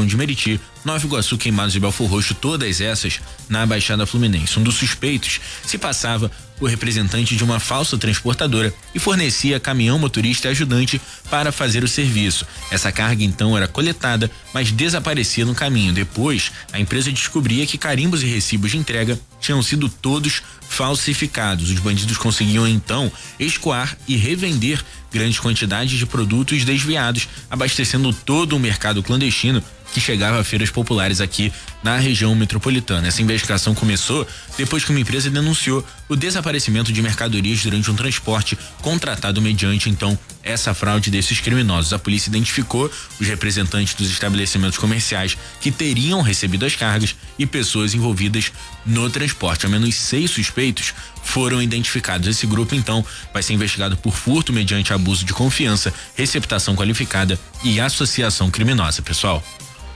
Barracão de Meriti, Nova Iguaçu, Queimados e Belfor Roxo, todas essas na Baixada Fluminense. Um dos suspeitos se passava por representante de uma falsa transportadora e fornecia caminhão, motorista e ajudante para fazer o serviço. Essa carga então era coletada, mas desaparecia no caminho. Depois, a empresa descobria que carimbos e recibos de entrega tinham sido todos falsificados. Os bandidos conseguiam então escoar e revender grandes quantidades de produtos desviados, abastecendo todo o mercado clandestino que chegava a feiras populares aqui na região metropolitana. Essa investigação começou depois que uma empresa denunciou o desaparecimento de mercadorias durante um transporte contratado mediante então essa fraude desses criminosos. A polícia identificou os representantes dos estabelecimentos comerciais que teriam recebido as cargas e pessoas envolvidas no transporte. Ao menos 6 suspeitos foram identificados. Esse grupo então vai ser investigado por furto mediante abuso de confiança, receptação qualificada e associação criminosa, pessoal.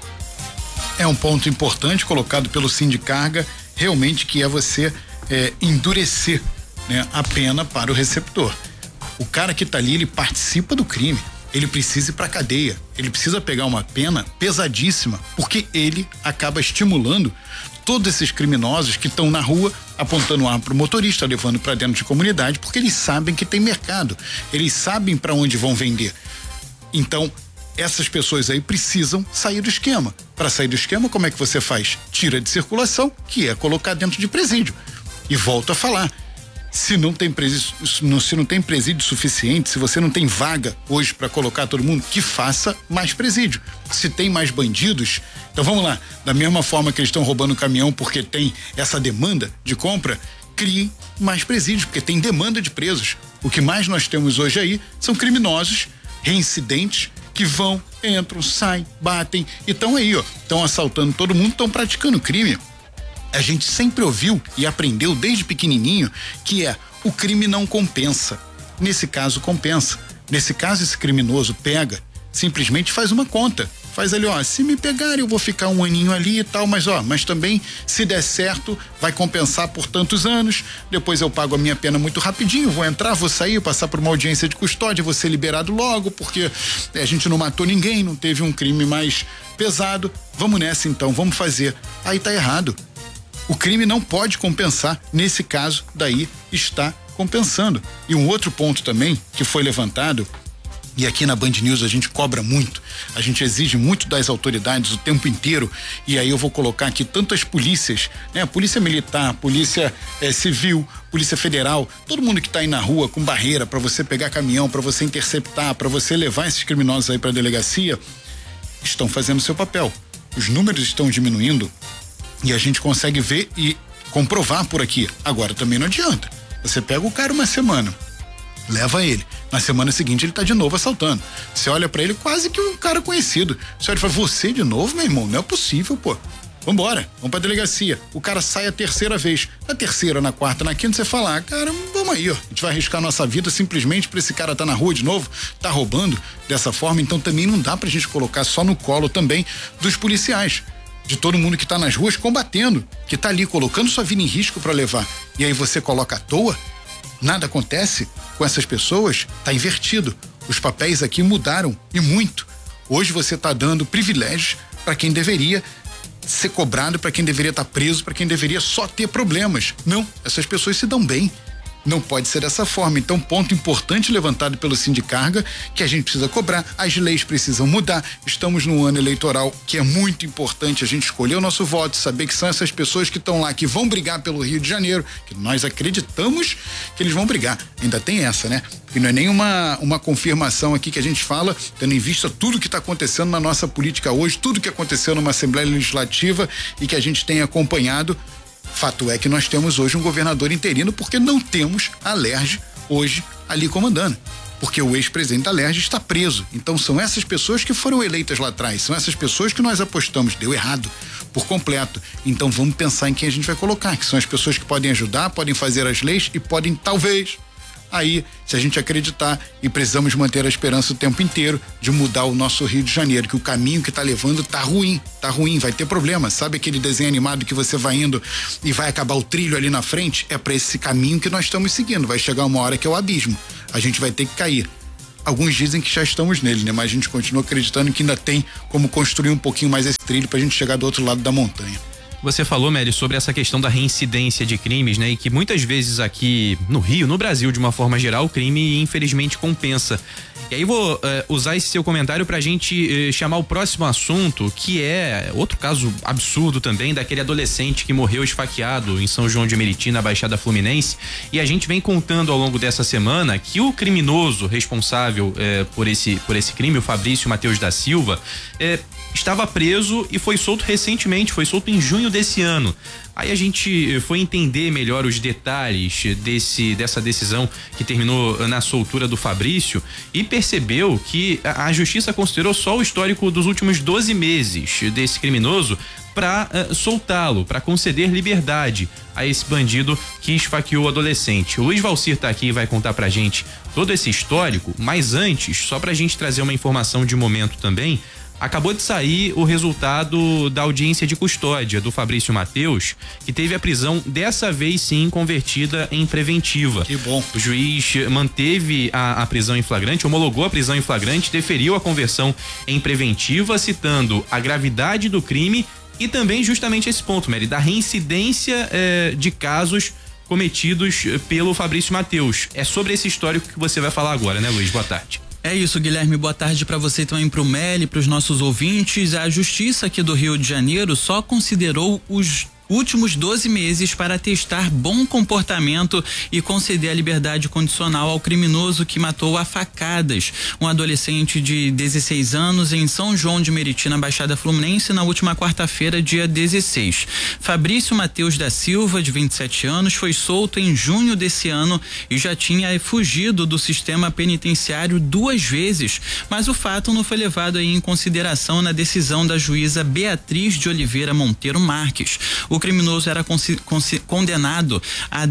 É um ponto importante colocado pelo Sindicarga, realmente, que é você endurecer, né, a pena para o receptor. O cara que tá ali, ele participa do crime, ele precisa ir pra cadeia, ele precisa pegar uma pena pesadíssima, porque ele acaba estimulando todos esses criminosos que estão na rua apontando arma pro motorista, levando para dentro de comunidade, porque eles sabem que tem mercado, eles sabem para onde vão vender. Então, essas pessoas aí precisam sair do esquema. Para sair do esquema, como é que você faz? Tira de circulação, que é colocar dentro de presídio. E volto a falar, se não tem presídio suficiente, se você não tem vaga hoje para colocar todo mundo, que faça mais presídio. Se tem mais bandidos, então vamos lá, da mesma forma que eles estão roubando o caminhão porque tem essa demanda de compra, criem mais presídios, porque tem demanda de presos. O que mais nós temos hoje aí são criminosos reincidentes que vão, entram, saem, batem e estão aí, ó, estão assaltando todo mundo, estão praticando crime. A gente sempre ouviu e aprendeu desde pequenininho que o crime não compensa. Nesse caso compensa. Nesse caso esse criminoso pega, simplesmente faz uma conta. Faz ali, ó, se me pegarem eu vou ficar um aninho ali e tal, mas também se der certo vai compensar por tantos anos, depois eu pago a minha pena muito rapidinho, vou entrar, vou sair, passar por uma audiência de custódia, vou ser liberado logo, porque a gente não matou ninguém, não teve um crime mais pesado, vamos nessa então, vamos fazer. Aí tá errado. O crime não pode compensar, nesse caso daí está compensando. E um outro ponto também que foi levantado, e aqui na Band News a gente cobra muito, a gente exige muito das autoridades o tempo inteiro, e aí eu vou colocar aqui tantas polícias, né? A polícia militar, polícia civil, polícia federal, todo mundo que tá aí na rua com barreira para você pegar caminhão, para você interceptar, para você levar esses criminosos aí para a delegacia, estão fazendo seu papel. Os números estão diminuindo e a gente consegue ver e comprovar por aqui. Agora também não adianta. Você pega o cara uma semana, leva ele. Na semana seguinte ele tá de novo assaltando. Você olha pra ele quase que um cara conhecido. Você olha e fala, você de novo, meu irmão? Não é possível, pô. Vambora, vamos pra delegacia. O cara sai a terceira vez. Na terceira, na quarta, na quinta, você fala, cara, vamos aí, ó. A gente vai arriscar nossa vida simplesmente pra esse cara tá na rua de novo, tá roubando dessa forma. Então também não dá pra gente colocar só no colo também dos policiais, de todo mundo que tá nas ruas combatendo, que tá ali colocando sua vida em risco pra levar. E aí você coloca à toa? Nada acontece com essas pessoas, tá invertido. Os papéis aqui mudaram e muito. Hoje você tá dando privilégios para quem deveria ser cobrado, para quem deveria estar preso, para quem deveria só ter problemas. Não, essas pessoas se dão bem. Não pode ser dessa forma. Então, ponto importante levantado pelo Sindicarga, que a gente precisa cobrar, as leis precisam mudar. Estamos num ano eleitoral que é muito importante a gente escolher o nosso voto, saber que são essas pessoas que estão lá, que vão brigar pelo Rio de Janeiro, que nós acreditamos que eles vão brigar. Ainda tem essa, né? E não é nem uma confirmação aqui que a gente fala, tendo em vista tudo que está acontecendo na nossa política hoje, tudo que aconteceu numa Assembleia Legislativa e que a gente tem acompanhado. Fato é que nós temos hoje um governador interino porque não temos a Alerj hoje ali comandando. Porque o ex-presidente da Alerj está preso. Então são essas pessoas que foram eleitas lá atrás, são essas pessoas que nós apostamos, deu errado por completo. Então vamos pensar em quem a gente vai colocar, que são as pessoas que podem ajudar, podem fazer as leis e podem talvez, aí, se a gente acreditar, e precisamos manter a esperança o tempo inteiro de mudar o nosso Rio de Janeiro, que o caminho que tá levando tá ruim, vai ter problema. Sabe aquele desenho animado que você vai indo e vai acabar o trilho ali na frente? É para esse caminho que nós estamos seguindo. Vai chegar uma hora que é o abismo. A gente vai ter que cair. Alguns dizem que já estamos nele, né? Mas a gente continua acreditando que ainda tem como construir um pouquinho mais esse trilho pra gente chegar do outro lado da montanha. Você falou, Mério, sobre essa questão da reincidência de crimes, né? E que muitas vezes aqui no Rio, no Brasil, de uma forma geral, o crime infelizmente compensa. E aí vou usar esse seu comentário pra gente chamar o próximo assunto, que é outro caso absurdo também, daquele adolescente que morreu esfaqueado em São João de Meriti, na Baixada Fluminense. E a gente vem contando ao longo dessa semana que o criminoso responsável por esse crime, o Fabrício Mateus da Silva, estava preso e foi solto recentemente, foi solto em junho desse ano. Aí a gente foi entender melhor os detalhes dessa decisão que terminou na soltura do Fabrício e percebeu que a justiça considerou só o histórico dos últimos 12 meses desse criminoso para soltá-lo, para conceder liberdade a esse bandido que esfaqueou o adolescente. O Luiz Valcir tá aqui e vai contar pra gente todo esse histórico, mas antes, só pra gente trazer uma informação de momento também, acabou de sair o resultado da audiência de custódia do Fabrício Mateus, que teve a prisão dessa vez sim convertida em preventiva. Que bom. O juiz manteve a prisão em flagrante, homologou a prisão em flagrante, deferiu a conversão em preventiva, citando a gravidade do crime e também justamente esse ponto, Mary, da reincidência de casos cometidos pelo Fabrício Mateus. É sobre esse histórico que você vai falar agora, né, Luiz? Boa tarde. É isso, Guilherme, boa tarde para você também, pro Meli, pros nossos ouvintes. A justiça aqui do Rio de Janeiro só considerou os últimos 12 meses para testar bom comportamento e conceder a liberdade condicional ao criminoso que matou a facadas um adolescente de 16 anos em São João de Meriti, na Baixada Fluminense, na última quarta-feira, dia 16. Fabrício Mateus da Silva, de 27 anos, foi solto em junho desse ano e já tinha fugido do sistema penitenciário 2 vezes, mas o fato não foi levado aí em consideração na decisão da juíza Beatriz de Oliveira Monteiro Marques. O criminoso era condenado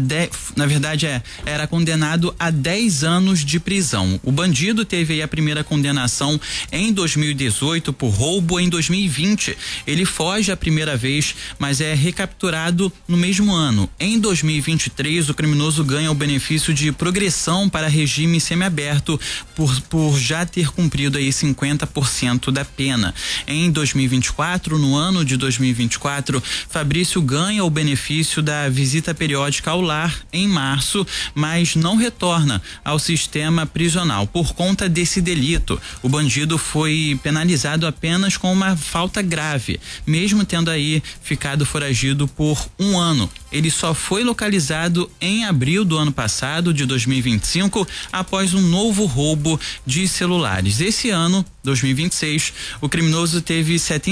era condenado a 10 anos de prisão. O bandido teve aí a primeira condenação em 2018 por roubo em 2020. Ele foge a primeira vez, mas é recapturado no mesmo ano. Em 2023, o criminoso ganha o benefício de progressão para regime semiaberto por já ter cumprido aí 50% da pena. Em 2024, no ano de 2024, Fabrício ganha o benefício da visita periódica ao lar em março, mas não retorna ao sistema prisional por conta desse delito. O bandido foi penalizado apenas com uma falta grave, mesmo tendo aí ficado foragido por 1 ano. Ele só foi localizado em abril do ano passado, de 2025, após um novo roubo de celulares. Esse ano, 2026, o criminoso teve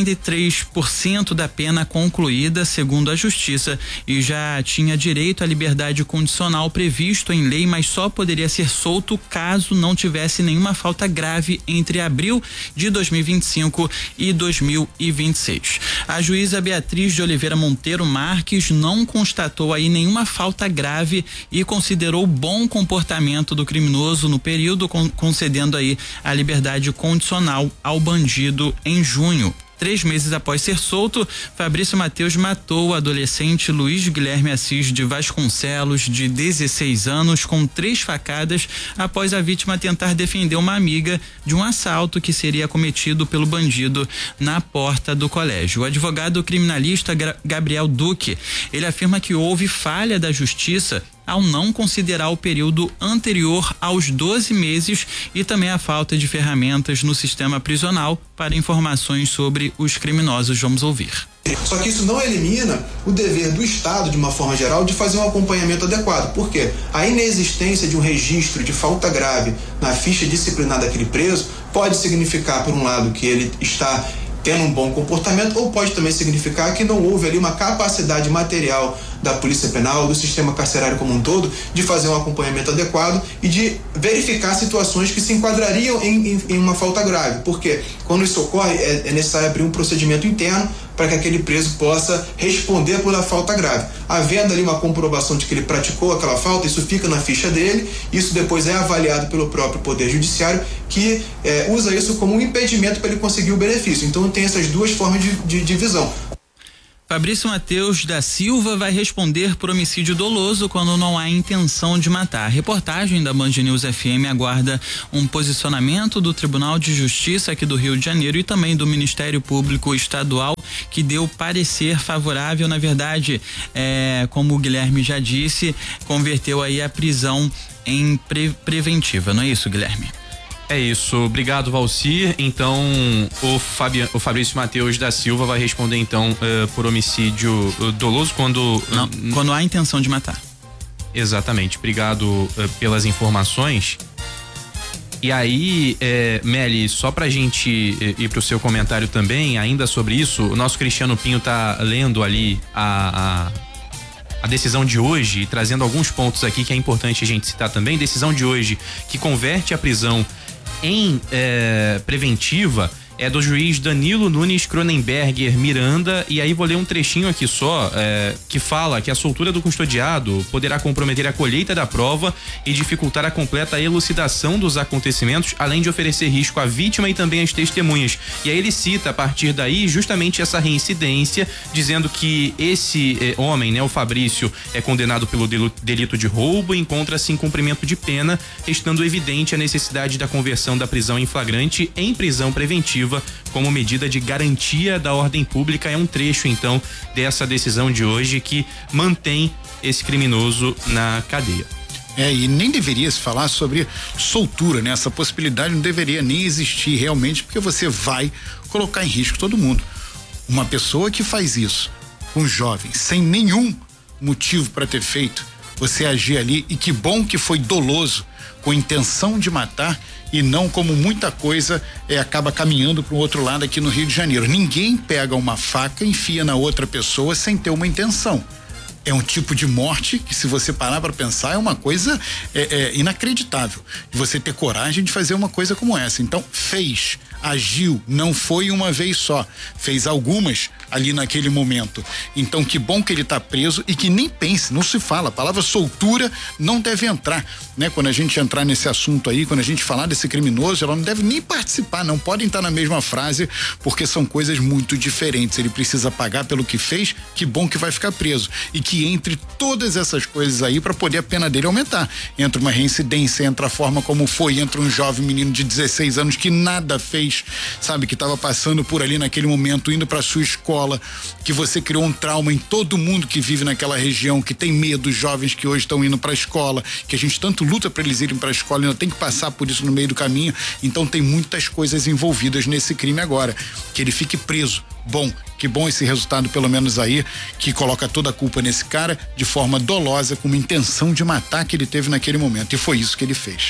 73% da pena concluída, segundo a justiça, e já tinha direito à liberdade condicional previsto em lei, mas só poderia ser solto caso não tivesse nenhuma falta grave entre abril de 2025 e 2026. A juíza Beatriz de Oliveira Monteiro Marques não constatou aí nenhuma falta grave e considerou bom comportamento do criminoso no período, concedendo aí a liberdade condicional ao bandido em junho. 3 meses após ser solto, Fabrício Mateus matou o adolescente Luiz Guilherme Assis de Vasconcelos, de 16 anos, com 3 facadas, após a vítima tentar defender uma amiga de um assalto que seria cometido pelo bandido na porta do colégio. O advogado criminalista Gabriel Duque, ele afirma que houve falha da justiça ao não considerar o período anterior aos 12 meses e também a falta de ferramentas no sistema prisional para informações sobre os criminosos. Vamos ouvir. Só que isso não elimina o dever do Estado, de uma forma geral, de fazer um acompanhamento adequado. Por quê? A inexistência de um registro de falta grave na ficha disciplinar daquele preso pode significar, por um lado, que ele está tendo um bom comportamento, ou pode também significar que não houve ali uma capacidade material da Polícia Penal, do sistema carcerário como um todo, de fazer um acompanhamento adequado e de verificar situações que se enquadrariam em uma falta grave. Porque quando isso ocorre, é necessário abrir um procedimento interno para que aquele preso possa responder pela falta grave. Havendo ali uma comprovação de que ele praticou aquela falta, isso fica na ficha dele, isso depois é avaliado pelo próprio Poder Judiciário, que usa isso como um impedimento para ele conseguir o benefício. Então tem essas duas formas de divisão. Fabrício Mateus da Silva vai responder por homicídio doloso quando não há intenção de matar. A reportagem da Band News FM aguarda um posicionamento do Tribunal de Justiça aqui do Rio de Janeiro e também do Ministério Público Estadual, que deu parecer favorável. Na verdade, como o Guilherme já disse, converteu aí a prisão em preventiva, não é isso, Guilherme? É isso, obrigado, Valcir. Então, o Fabrício Mateus da Silva vai responder então por homicídio doloso quando há intenção de matar. Exatamente, obrigado pelas informações. E aí, Meli, só pra gente ir pro seu comentário também, ainda sobre isso, o nosso Cristiano Pinho tá lendo ali a decisão de hoje e trazendo alguns pontos aqui que é importante a gente citar também. Decisão de hoje que converte a prisão em preventiva é do juiz Danilo Nunes Cronenberger Miranda, e aí vou ler um trechinho aqui só, que fala que a soltura do custodiado poderá comprometer a colheita da prova e dificultar a completa elucidação dos acontecimentos, além de oferecer risco à vítima e também às testemunhas. E aí ele cita a partir daí justamente essa reincidência, dizendo que esse homem, né, o Fabrício, é condenado pelo delito de roubo e encontra-se em cumprimento de pena, estando evidente a necessidade da conversão da prisão em flagrante em prisão preventiva como medida de garantia da ordem pública. É um trecho então dessa decisão de hoje que mantém esse criminoso na cadeia. E nem deveria se falar sobre soltura, né? Essa possibilidade não deveria nem existir realmente, porque você vai colocar em risco todo mundo. Uma pessoa que faz isso com jovens, sem nenhum motivo para ter feito, você agir ali, e que bom que foi doloso, com intenção de matar, e não como muita coisa acaba caminhando para o outro lado aqui no Rio de Janeiro. Ninguém pega uma faca e enfia na outra pessoa sem ter uma intenção. É um tipo de morte que, se você parar para pensar, é uma coisa inacreditável, de você ter coragem de fazer uma coisa como essa. Então, agiu, não foi uma vez só, fez algumas ali naquele momento. Então, que bom que ele tá preso, e que nem pense, não se fala, a palavra soltura não deve entrar, né? Quando a gente entrar nesse assunto aí, quando a gente falar desse criminoso, ela não deve nem participar, não podem estar na mesma frase, porque são coisas muito diferentes. Ele precisa pagar pelo que fez, que bom que vai ficar preso, e que entre todas essas coisas aí, para poder a pena dele aumentar, entra uma reincidência, entra a forma como foi, entra um jovem menino de 16 anos que nada fez, sabe, que estava passando por ali naquele momento, indo para sua escola, que você criou um trauma em todo mundo que vive naquela região, que tem medo, os jovens que hoje estão indo para a escola, que a gente tanto luta para eles irem para a escola e ainda tem que passar por isso no meio do caminho. Então tem muitas coisas envolvidas nesse crime agora, que ele fique preso. Bom, que bom esse resultado, pelo menos aí, que coloca toda a culpa nesse cara de forma dolosa, com uma intenção de matar que ele teve naquele momento, e foi isso que ele fez.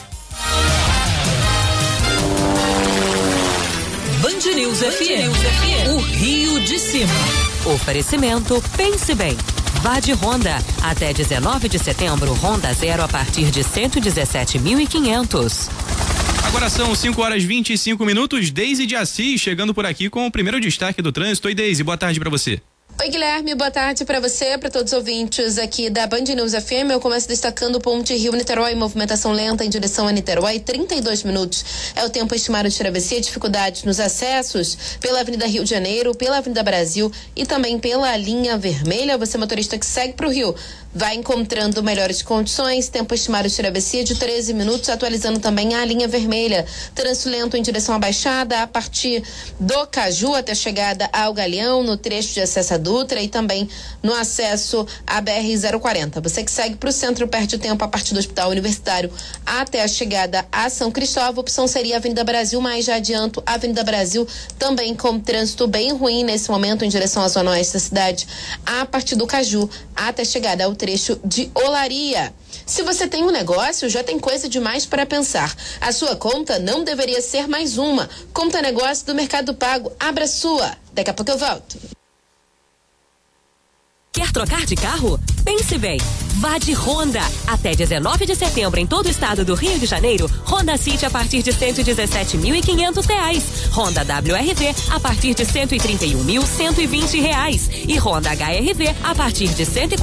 Band News FM, o Rio de Cima. Oferecimento Pense Bem. Vá de Honda. Até 19 de setembro, Honda Zero a partir de 117.500. Agora são 5h25. Deise de Assis chegando por aqui com o primeiro destaque do trânsito. Oi, Deise, boa tarde pra você. Oi, Guilherme, boa tarde para você, para todos os ouvintes aqui da Band News FM. Eu começo destacando Ponte Rio-Niterói, movimentação lenta em direção a Niterói, 32 minutos é o tempo estimado de travessia, dificuldades nos acessos pela Avenida Rio de Janeiro, pela Avenida Brasil e também pela linha vermelha. Você, motorista que segue para o Rio, vai encontrando melhores condições, tempo estimado de travessia de 13 minutos, atualizando também a linha vermelha. Trânsito lento em direção à Baixada, a partir do Caju até a chegada ao Galeão, no trecho de acesso à Dutra e também no acesso à BR-040. Você que segue para o centro, perde o tempo a partir do Hospital Universitário até a chegada a São Cristóvão. A opção seria a Avenida Brasil, mas já adianto, a Avenida Brasil também com trânsito bem ruim nesse momento em direção à zona oeste da cidade, a partir do Caju até a chegada ao trecho de Olaria. Se você tem um negócio, já tem coisa demais para pensar. A sua conta não deveria ser mais uma. Conta negócio do Mercado Pago. Abra sua. Daqui a pouco eu volto. Quer trocar de carro? Pense bem. Vá de Honda. Até 19 de setembro em todo o estado do Rio de Janeiro, Honda City a partir de R$117.500. Honda WRV a partir de R$131.120 e Honda HRV a partir de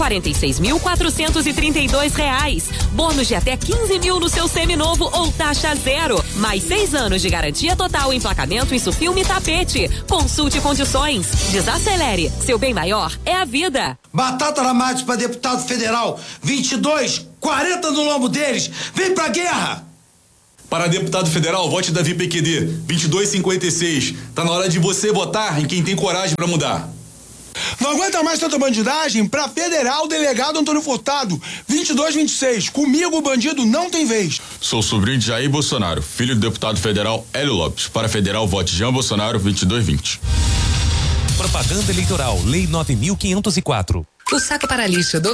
R$146.432. Bônus de até 15 mil no seu seminovo ou taxa zero. Mais 6 anos de garantia total, emplacamento e filme tapete. Consulte condições. Desacelere. Seu bem maior é a vida. Batata na mate para deputado federal. 22, 40 no lombo deles. Vem pra guerra! Para deputado federal, vote Davi PQD, 2256. Tá na hora de você votar em quem tem coragem para mudar. Não aguenta mais tanta bandidagem? Pra federal, delegado Antônio Furtado, 2226. Comigo o bandido não tem vez. Sou sobrinho de Jair Bolsonaro, filho do deputado federal Hélio Lopes. Para federal, vote Jean Bolsonaro, 2220. Propaganda eleitoral, Lei 9.504. O saco para lixo do